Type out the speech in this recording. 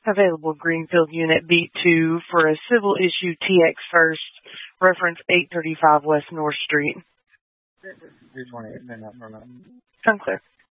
Available Greenfield Unit B2 for a civil issue TX First, reference 835 West North Street. Good morning. Unclear.